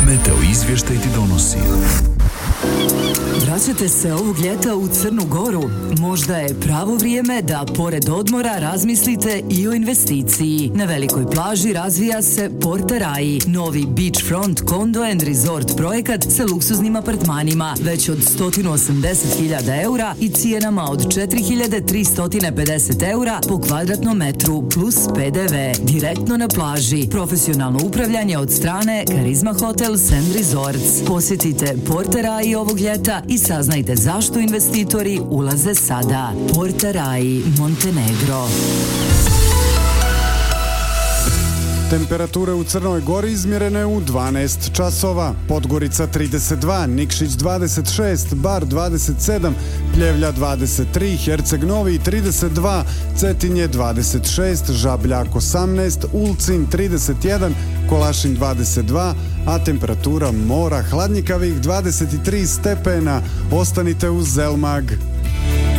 Meteo izvještaj ti donosi. Vraćate se ovog ljeta u Crnu Goru? Možda je pravo vrijeme da pored odmora razmislite i o investiciji. Na velikoj plaži razvija se Porta Rai, novi beachfront condo and resort projekat sa luksuznim apartmanima već od 180.000 eura i cijenama od 4.350 eura po kvadratnom metru plus PDV. Direktno na plaži. Profesionalno upravljanje od strane Karizma Hotels and Resorts. Posjetite Porta Rai ovog ljeta i saznajte zašto investitori ulaze sada. Porta Rai, Montenegro. Temperature u Crnoj Gori izmjerene u 12 časova. Podgorica 32, Nikšić 26, Bar 27, Pljevlja 23, Herceg Novi 32, Cetinje 26, Žabljak 18, Ulcin 31, Kolašin 22, a temperatura mora hladnjikavih 23 stepena. Ostanite uz Zelmag.